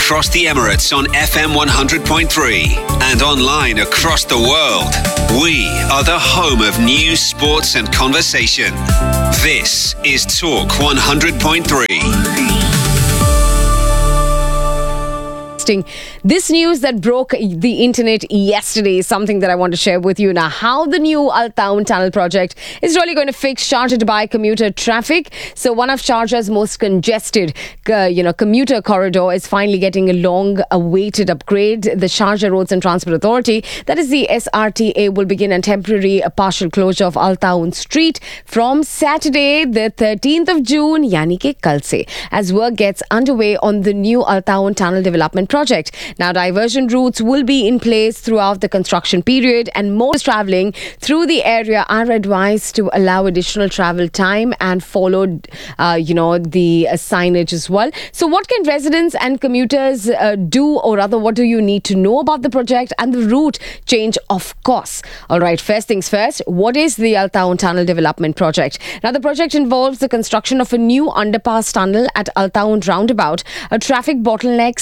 across the Emirates on FM 100.3 and online across the world. We are the home of news, sports and conversation. This is Talk 100.3. This news that broke the internet yesterday is something that I want to share with you now. How the new Al Taun Tunnel project is really going to fix Sharjah-Dubai commuter traffic. So one of Sharjah's most congested, commuter corridor is finally getting a long-awaited upgrade. The Sharjah Roads and Transport Authority, that is the SRTA, will begin a temporary partial closure of Al Taun Street from Saturday, the 13th of June, yani ke kal se, as work gets underway on the new Al Taun Tunnel development project. Now, diversion routes will be in place throughout the construction period, and most travelling through the area are advised to allow additional travel time and follow, the signage as well. So, what can residents and commuters do, or rather, what do you need to know about the project and the route change, of course? All right, first things first, what is the Al Taun Tunnel development project? Now, the project involves the construction of a new underpass tunnel at Al Taun roundabout, a traffic bottleneck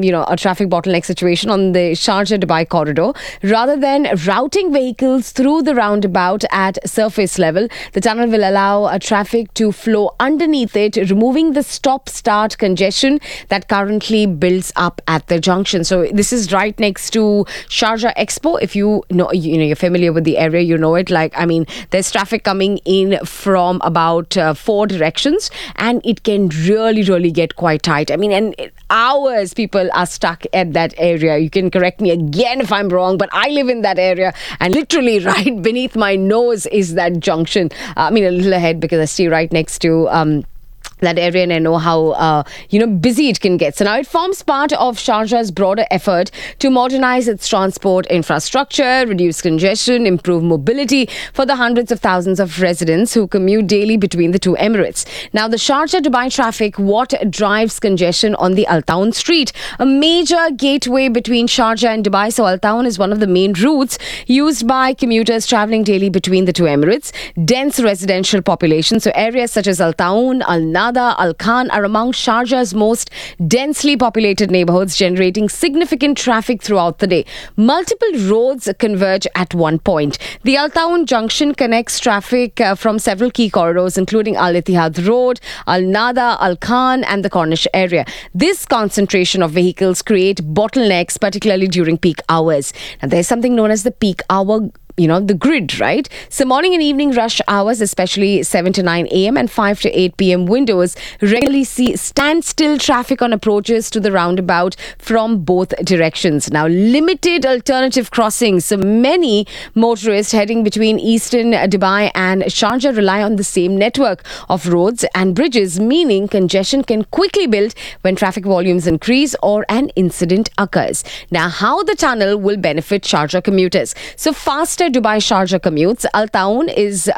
situation on the Sharjah-Dubai corridor. Rather than routing vehicles through the roundabout at surface level, the tunnel will allow traffic to flow underneath it, removing the stop-start congestion that currently builds up at the junction. So this is right next to Sharjah Expo. If you're familiar with the area, you know it. There's traffic coming in from about 4 directions, and it can really get quite tight. And hours people are stuck at that area. You can correct me again if I'm wrong, but I live in that area, and literally right beneath my nose is that junction. A little ahead, because I stay right next to that area, and I know how busy it can get. So now it forms part of Sharjah's broader effort to modernize its transport infrastructure, reduce congestion, improve mobility for the hundreds of thousands of residents who commute daily between the two Emirates. Now, the Sharjah-Dubai traffic, what drives congestion on the Al Taun Street, a major gateway between Sharjah and Dubai. So Al Taun is one of the main routes used by commuters traveling daily between the two Emirates. Dense residential population, so areas such as Al Taun, Al Nada, Al Khan are among Sharjah's most densely populated neighborhoods, generating significant traffic throughout the day. Multiple roads converge at one point. The Al Taun junction connects traffic from several key corridors, including Al Ittihad Road, Al Nada, Al Khan, and the Corniche area. This concentration of vehicles create bottlenecks, particularly during peak hours. Now, there's something known as the peak hour, the grid, right? So morning and evening rush hours, especially 7 to 9 a.m. and 5 to 8 p.m. windows, regularly see standstill traffic on approaches to the roundabout from both directions. Now, limited alternative crossings. So many motorists heading between eastern Dubai and Sharjah rely on the same network of roads and bridges, meaning congestion can quickly build when traffic volumes increase or an incident occurs. Now, how the tunnel will benefit Sharjah commuters. So faster Dubai-Sharjah commutes. Al Taun is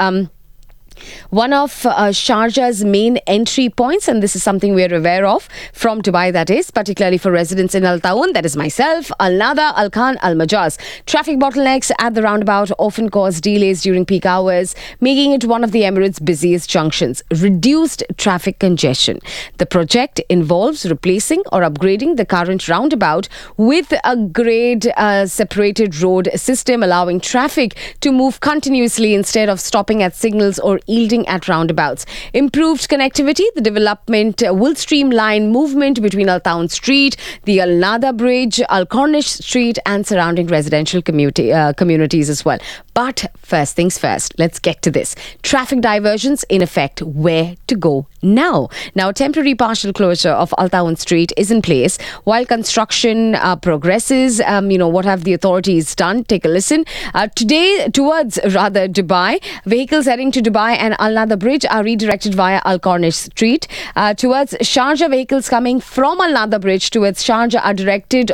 one of Sharjah's main entry points, and this is something we're aware of from Dubai, that is, particularly for residents in Al Taun, that is myself, Al Nada, Al Khan, Al Majaz. Traffic bottlenecks at the roundabout often cause delays during peak hours, making it one of the Emirates' busiest junctions. Reduced traffic congestion. The project involves replacing or upgrading the current roundabout with a grade separated road system, allowing traffic to move continuously instead of stopping at signals or yielding at roundabouts. Improved connectivity. The development will streamline movement between Al Taun Street, the Al Nada Bridge, Al Corniche Street, and surrounding residential communities as well. But first things first, let's get to this. Traffic diversions in effect. Where to go now? Now, temporary partial closure of Al Taun Street is in place while construction progresses. What have the authorities done? Take a listen. Today, towards Dubai, vehicles heading to Dubai and Al Nada Bridge are redirected via Al Corniche Street. Towards Sharjah, vehicles coming from Al Nada Bridge towards Sharjah are directed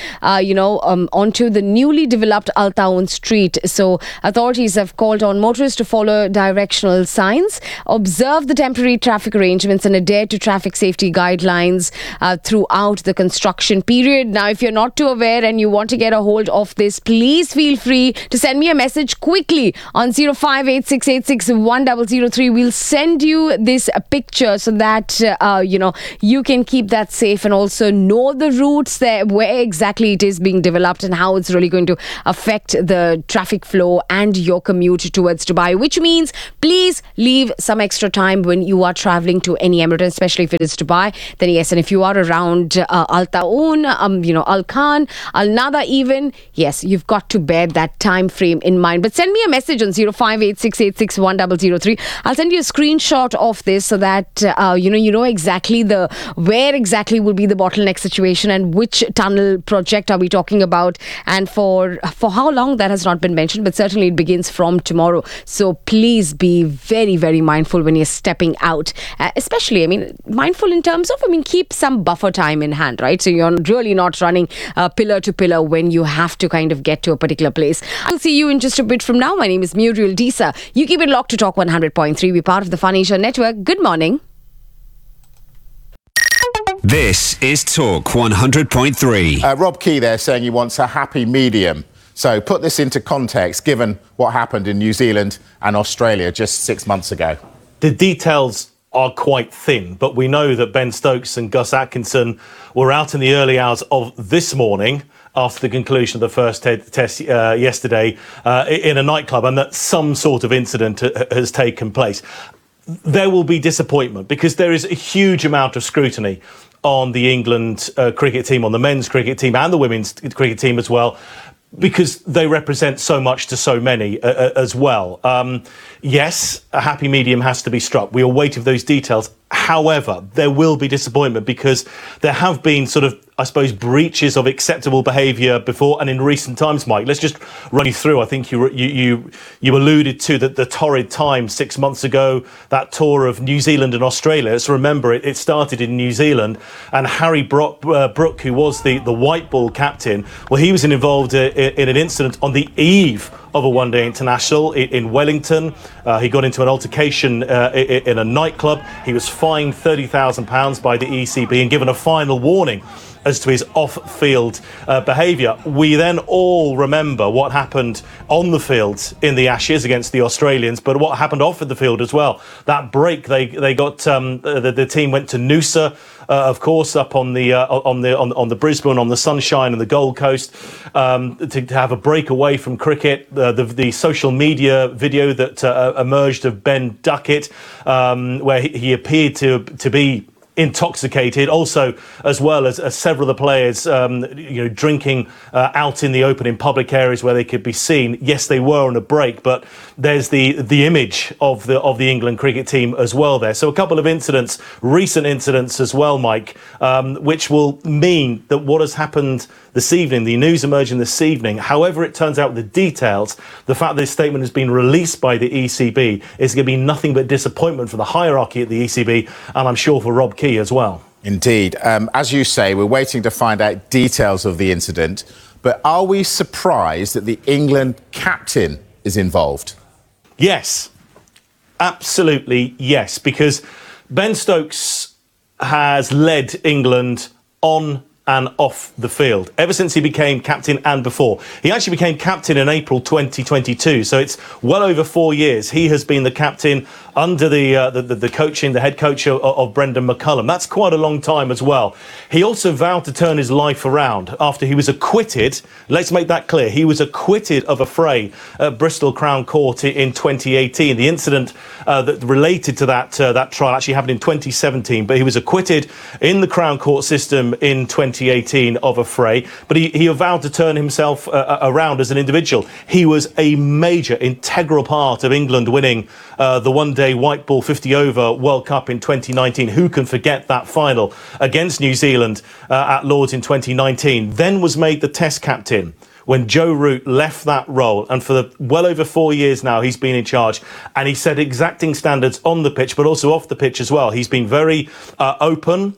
onto the newly developed Al Taun Street. So authorities have called on motorists to follow directional signs, observe the temporary traffic arrangements, and adhere to traffic safety guidelines throughout the construction period. Now, if you're not too aware and you want to get a hold of this, please feel free to send me a message quickly on 058686 1003. We'll send you this picture so that, you can keep that safe and also know the routes there, where exactly it is being developed and how it's really going to affect the traffic flow and your commute towards Dubai, which means please leave some extra time when you are traveling to any emirate, especially if it is Dubai. Then yes, and if you are around Al Taun, Al Khan, Al Nada even, yes, you've got to bear that time frame in mind. But send me a message on 0586861003. I'll send you a screenshot of this so that you know exactly where exactly will be the bottleneck situation and which tunnel project are we talking about, and for how long that has not been mentioned, but certainly it begins from tomorrow. So please be very, very mindful when you're stepping out, especially, mindful in terms of, keep some buffer time in hand, right? So you're really not running pillar to pillar when you have to kind of get to a particular place. I'll see you in just a bit from now. My name is Muriel Disa. You keep it locked to Talk 100.3. We're part of the Fun Asia Network. Good morning. This is Talk 100.3. Rob Key there saying he wants a happy medium. So put this into context, given what happened in New Zealand and Australia just 6 months ago. The details are quite thin, but we know that Ben Stokes and Gus Atkinson were out in the early hours of this morning after the conclusion of the first test yesterday in a nightclub, and that some sort of incident has taken place. There will be disappointment because there is a huge amount of scrutiny on the England cricket team, on the men's cricket team and the women's cricket team as well, because they represent so much to so many as well. Yes, a happy medium has to be struck. We are waiting for those details. However, there will be disappointment because there have been sort of, I suppose, breaches of acceptable behaviour before and in recent times, Mike. Let's just run you through. I think you alluded to the torrid time 6 months ago, that tour of New Zealand and Australia. Let's remember it started in New Zealand, and Harry Brook, who was the white ball captain, well, he was involved in an incident on the eve of a one-day international in Wellington. He got into an altercation in a nightclub. He was fined £30,000 by the ECB and given a final warning as to his off-field behaviour. We then all remember what happened on the field in the Ashes against the Australians, but what happened off of the field as well. That break, they got the team went to Noosa, of course, up on the Brisbane, on the Sunshine and the Gold Coast, to have a break away from cricket. The social media video that emerged of Ben Duckett, where he appeared to be intoxicated, also as well as several of the players drinking out in the open in public areas where they could be seen. Yes, they were on a break, but there's the image of the England cricket team as well there. So a couple of incidents, recent incidents as well, Mike, which will mean that what has happened this evening, the news emerging this evening, however it turns out with the details, the fact that this statement has been released by the ECB is going to be nothing but disappointment for the hierarchy at the ECB, and I'm sure for Rob Key as well. Indeed. As you say, we're waiting to find out details of the incident, but are we surprised that the England captain is involved? Yes, absolutely yes, because Ben Stokes has led England on and off the field ever since he became captain and before. He actually became captain in April 2022, so it's well over 4 years. He has been the captain under the coaching, the head coach of Brendan McCullum. That's quite a long time as well. He also vowed to turn his life around after he was acquitted. Let's make that clear. He was acquitted of a fray at Bristol Crown Court in 2018. The incident that related to that trial actually happened in 2017, but he was acquitted in the Crown Court system in 2018 of a fray. But he vowed to turn himself around as an individual. He was a major, integral part of England winning the one-day white ball 50 over World Cup in 2019. Who can forget that final against New Zealand at Lord's in 2019? Then was made the Test captain when Joe Root left that role, and for well over 4 years now he's been in charge, and he set exacting standards on the pitch but also off the pitch as well. He's been very open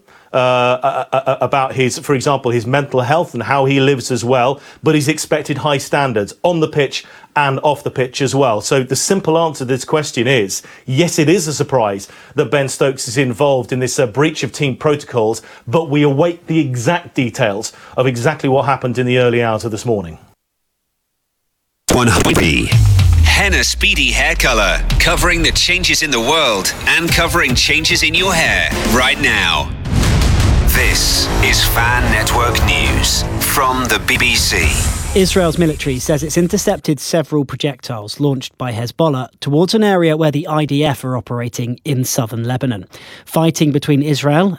about for example, his mental health and how he lives as well, but he's expected high standards on the pitch and off the pitch as well. So the simple answer to this question is, yes, it is a surprise that Ben Stokes is involved in this breach of team protocols, but we await the exact details of exactly what happened in the early hours of this morning. 100. Henna Speedy Hair Color, covering the changes in the world and covering changes in your hair right now. This is Fan Network News from the BBC. Israel's military says it's intercepted several projectiles launched by Hezbollah towards an area where the IDF are operating in southern Lebanon. Fighting between Israel